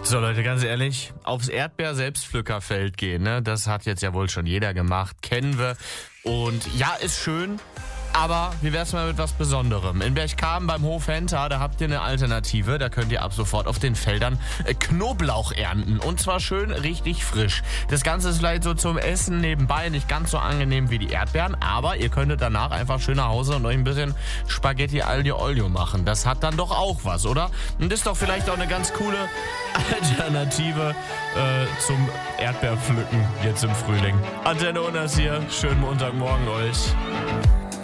So Leute, ganz ehrlich, aufs Erdbeer-Selbstpflückerfeld gehen, ne? Das hat jetzt ja wohl schon jeder gemacht, kennen wir. Und ja, ist schön, aber wie wär's mal mit was Besonderem? In Berchtesgaden beim Hof Henta, da habt ihr eine Alternative. Da könnt ihr ab sofort auf den Feldern Knoblauch ernten. Und zwar schön richtig frisch. Das Ganze ist vielleicht so zum Essen nebenbei nicht ganz so angenehm wie die Erdbeeren, aber ihr könntet danach einfach schön nach Hause und euch ein bisschen Spaghetti Aglio Olio machen. Das hat dann doch auch was, oder? Und ist doch vielleicht auch eine ganz coole Alternative zum Erdbeerpflücken jetzt im Frühling. Antenne Unas hier, schönen Montagmorgen euch.